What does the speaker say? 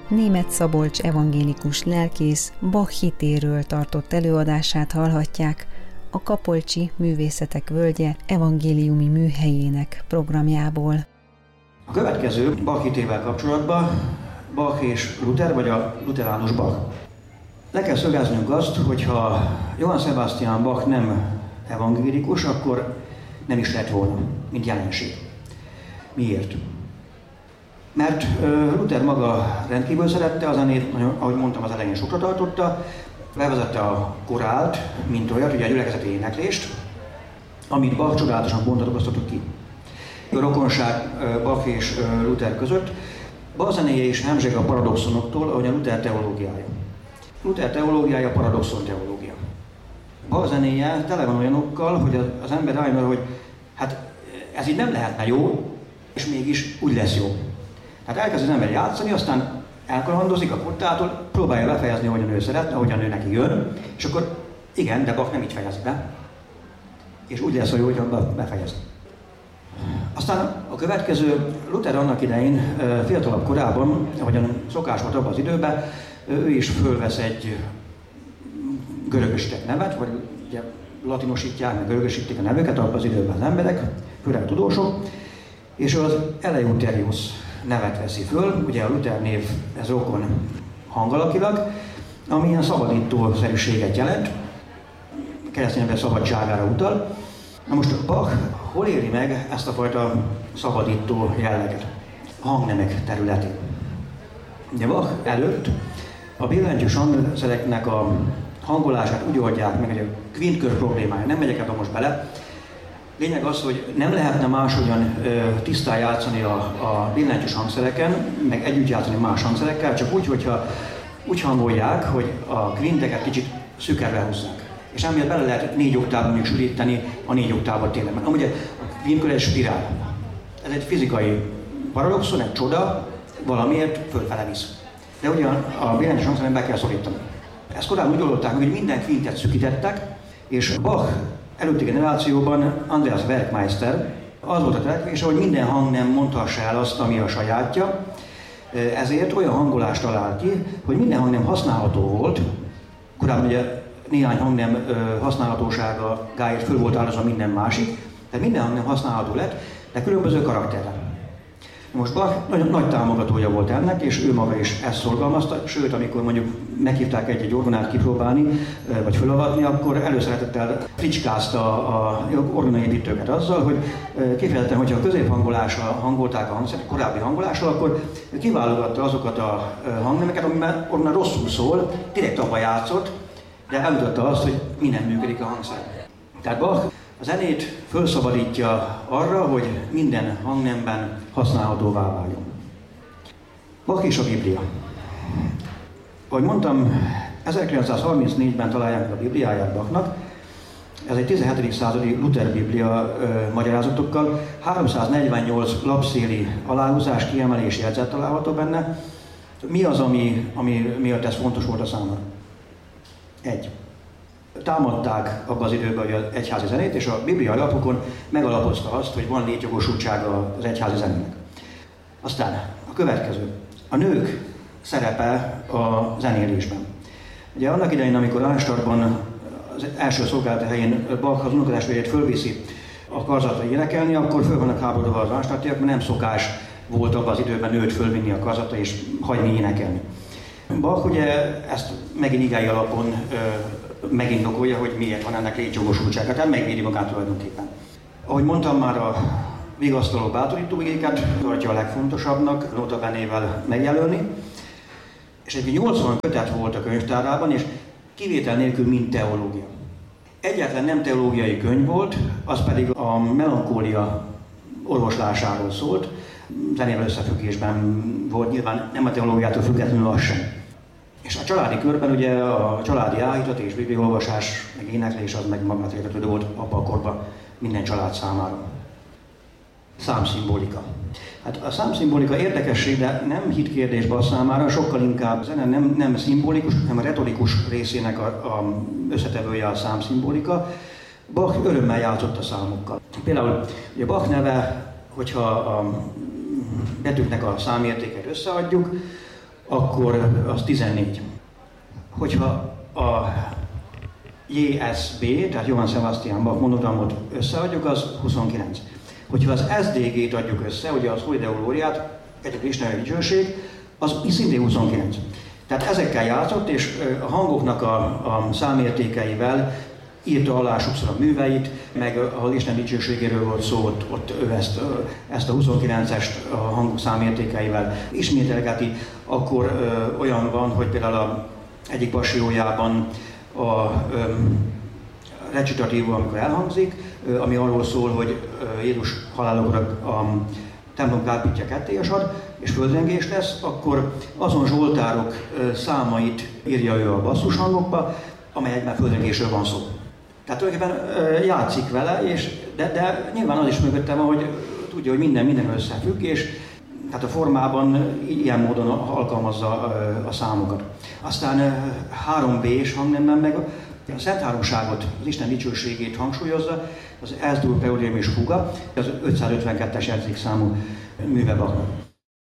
Németh Szabolcs evangélikus lelkész Bach hitéről tartott előadását hallhatják a Kapolcsi Művészetek Völgye evangéliumi műhelyének programjából. A következő Bach hitével kapcsolatban Bach és Luther, vagy a lutheránus Bach. Le kell szögeznünk azt, hogyha Johann Sebastian Bach nem evangélikus, akkor nem is lett volna, mint jelenség. Miért? Mert Luther maga rendkívül szerette a zenét, ahogy mondtam, az elején sokra tartotta, bevezette a korált, mint olyat, ugye a gyülekezeti éneklést, amit Bach csodálatosan bontakoztatott ki. A rokonság Bach és Luther között, Bach zenéje is hemzseg a paradoxonoktól, ahogy a Luther teológiája. Luther teológiája paradoxon teológia. Bach zenéje tele van olyanokkal, hogy az ember rájön arra, hogy hát ez így nem lehetne jó, és mégis úgy lesz jó. Tehát elkezd az ember játszani, aztán elkalandozik a kottától, próbálja befejezni, ahogyan ő szeretne, ahogyan ő neki jön, és akkor igen, de Bach nem így fejezi be. És úgy lesz, hogy hogyan befejezni. Aztán a következő, Luther annak idején, fiatalabb korában, ahogyan szokás volt abban az időben, ő is fölvesz egy görögösített nevet, vagy ugye latinosítják, meg görögösítik a nevüket abban az időben az emberek, főleg a tudósok, és az Eleutherius nevet veszi föl, ugye a Luther név, ez rokon hangalakilag, ami ilyen szabadítószerűséget jelent, keresztény ember szabadságára utal. Na most Bach hol éri meg ezt a fajta szabadító jelleget? A hangnemek területén. Ugye Bach előtt a billentyűs hangszereknek a hangolását úgy oldják meg, hogy a kvintkör problémája, nem megyek ebbe most bele. Lényeg az, hogy nem lehetne máshogyan tisztán játszani a billentyűs hangszereken, meg együtt játszani más hangszerekkel, csak úgy, hogyha úgy hangolják, hogy a kvinteket kicsit szükerre húzzák. És emiatt bele lehet 4 oktávon is sűríteni a 4 oktávot tényleg. Amúgy a kvintkör egy spirál. Ez egy fizikai paradoxon, egy csoda, valamiért fölfele visz. De ugye a billentyűs hangszeren be kell szorítani. Ezt korábban úgy oldották, hogy minden kvintet szűkítettek, és Bach előtti generációban Andreas Werkmeister az volt a törekvése, hogy minden hang nem mondhassa el azt, ami a sajátja, ezért olyan hangolást talált ki, hogy minden hang nem használható volt. Korábban ugye néhány hangnem használhatóságáért föl volt áldozva minden másik, tehát minden hangnem használható lett, de különböző karakterrel. Most Bach nagy támogatója volt ennek, és ő maga is ezt szorgalmazta, sőt, amikor mondjuk meghívták egy orgonát kipróbálni, vagy felavatni, akkor előszeretettel fricskázta a orgonaépítőket azzal, hogy kifejezetten, hogyha a középhangolással hangolták a hangszert, korábbi hangolással, akkor kiválogatta azokat a hangnemeket, amiben orgona rosszul szól, direkt abba játszott, de elmutatta azt, hogy minden működik a hangszer. Tehát Bach a zenét felszabadítja arra, hogy minden hangnemben használhatóvá váljon. Bach és a Biblia. Ahogy mondtam, 1934-ben találják meg a Bibliáját Bachnak. Ez egy 17. századi Luther Biblia magyarázatokkal, 348 lapszéli aláhúzás, kiemelés, jegyzet található benne. Mi az, ami miatt ez fontos volt a számára? 1. Támadták abban az időben az egyházi zenét, és a bibliai lapokon megalapozta azt, hogy van létjogosultsága az egyházi zenének. Aztán a következő. A nők szerepe a zenélésben. Ugye annak idején, amikor Arnstadtban az első szolgálati helyén Bach az unokatestvérét fölviszi a karzatra énekelni, akkor föl vannak háborodva az arnstadtiak, mert nem szokás volt abban az időben nőt fölvinni a karzatra és hagyni énekelni. Bach ugye ezt megint igei alapon megindokolja, hogy miért van ennek létjogosultsága, tehát megvédi magát tulajdonképpen. Ahogy mondtam már, a vigasztaló bátorító igéket tartja a legfontosabbnak, notabenével megjelölni, és egy 80 kötet volt a könyvtárában, és kivétel nélkül mind teológia. Egyetlen nem teológiai könyv volt, az pedig a melankólia orvoslásáról szólt, zenével összefüggésben volt, nyilván nem a teológiától függetlenül az sem. És a családi körben ugye a családi áhítat és bibliaolvasás, meg éneklés az meg magát értetődő volt abban a korban minden család számára. Számszimbolika. Hát a számszimbolika érdekesség, de nem hitkérdés Bach számára, sokkal inkább zene nem szimbolikus, hanem a retorikus részének a összetevője a számszimbolika. Bach örömmel játszott a számokkal. Például ugye Bach neve, hogyha a betűknek a számértéket összeadjuk, akkor az 14. Hogyha a JSB, tehát Johann Sebastian Bach monogramot összeadjuk, az 29. Hogyha az SDG-t adjuk össze, ugye az Holy Deolóriát, egyébként Istenre dicsőség, az szintén 29. Tehát ezekkel játszott, és a hangoknak a számértékeivel írta alá sokszor a műveit, meg ahol Isten dicsőségéről volt szó, ott ő ezt a 29-est a hangok számértékeivel ismételgeti, akkor olyan van, hogy például egyik pasiójában a recitatíva, amikor elhangzik, ami arról szól, hogy Jézus halálakor a templom kárpitja kettéesad, és földrengés lesz, akkor azon zsoltárok számait írja ő a basszushangokba, amelyekben földrengésről van szó. Tehát tulajdonképpen játszik vele, de nyilván az is mögöttem van, hogy tudja, hogy minden összefügg, és tehát a formában ilyen módon alkalmazza a számokat. Aztán 3B-s hangnemben meg a Szent Háromságot, az Isten dicsőségét hangsúlyozza, az Es Dur Praetorium és Fuga, az 552-es számú műve Bachnak.